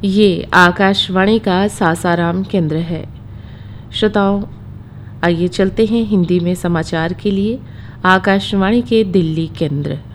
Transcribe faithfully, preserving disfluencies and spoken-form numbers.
ये आकाशवाणी का सासाराम केंद्र है। श्रोताओं, आइए चलते हैं हिंदी में समाचार के लिए आकाशवाणी के दिल्ली केंद्र।